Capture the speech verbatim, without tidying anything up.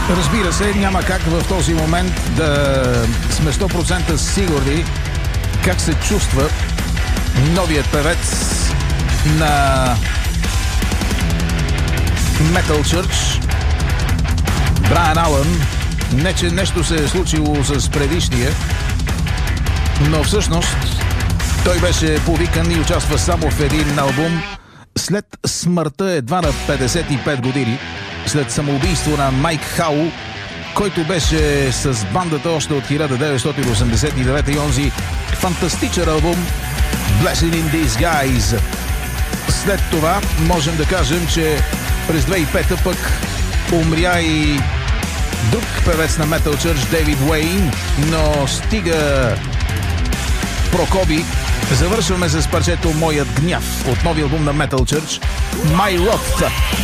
Разбира се, няма как в този момент да сме сто процента сигурни как се чувства новият певец на Metal Church Брайан Алън. Не, че нещо се е случило с предишния, но всъщност той беше повикан и участва само в един албум след смъртта едва на петдесет и пет години, след самоубийство на Майк Хау, който беше с бандата още от хиляда деветстотин осемдесет и девета и онзи фантастичен албум Blessing in Disguise. След това можем да кажем, че през две хиляди и пета пък умря и друг певец на Metal Church, Дейвид Уейн, но стига Прокоби. Завършваме с парчето Моят гняв от новия албум на Metal Church, My Wrath.